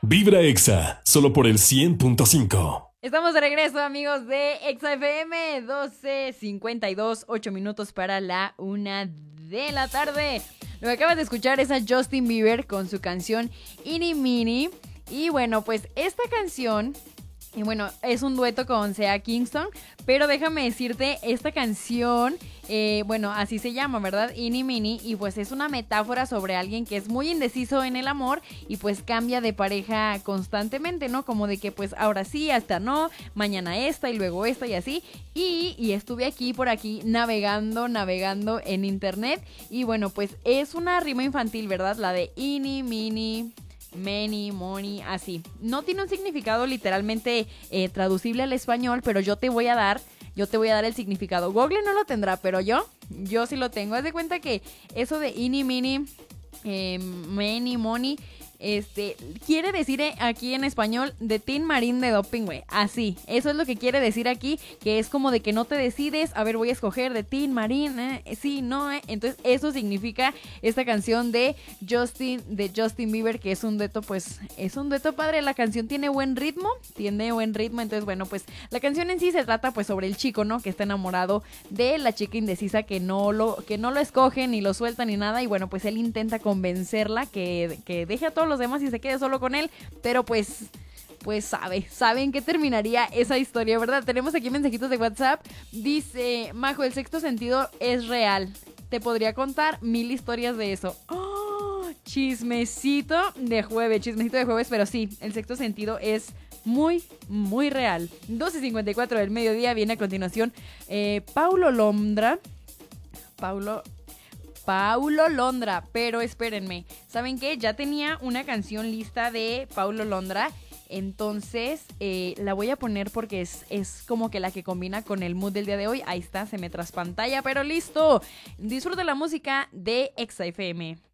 Vibra Exa, solo por el 100.5. Estamos de regreso, amigos de Exa FM, 12:52, 8 minutos para la 1 de la tarde. Lo que acabas de escuchar es a Justin Bieber con su canción Eeny Meeny. Y bueno, pues esta canción... Y bueno, es un dueto con Sea Kingston, pero déjame decirte, esta canción, bueno, así se llama, ¿verdad? Eeny Meeny, y pues es una metáfora sobre alguien que es muy indeciso en el amor y pues cambia de pareja constantemente, ¿no? Como de que pues ahora sí, hasta no, mañana esta y luego esta y así. Y estuve aquí por aquí navegando en internet y bueno, pues es una rima infantil, ¿verdad? La de Eeny Meeny... Many, money, así. No tiene un significado literalmente traducible al español, pero yo te voy a dar el significado. Google no lo tendrá, pero yo sí lo tengo. Haz de cuenta que eso de eeny, meeny, many, money, quiere decir aquí en español de Tin Marín de Doping, güey. Así, eso es lo que quiere decir aquí, que es como de que no te decides, a ver, voy a escoger de Tin Marín, sí, no, entonces eso significa esta canción de Justin Bieber, que es un dueto, pues, es un dueto padre. La canción tiene buen ritmo, entonces bueno, pues la canción en sí se trata pues sobre el chico, ¿no? Que está enamorado de la chica indecisa que no lo escoge, ni lo suelta, ni nada, y bueno, pues él intenta convencerla que deje a todos los demás y se quede solo con él, pero pues saben que terminaría esa historia, ¿verdad? Tenemos aquí mensajitos de WhatsApp. Dice, Majo, el sexto sentido es real. Te podría contar 1000 historias de eso. ¡Oh! Chismecito de jueves, pero sí, el sexto sentido es muy, muy real. 12:54 del mediodía, viene a continuación Paulo Londra, pero espérenme, ¿saben qué? Ya tenía una canción lista de Paulo Londra, entonces la voy a poner porque es como que la que combina con el mood del día de hoy. Ahí está, se me traspantalla, pero listo. Disfruta la música de Exa FM.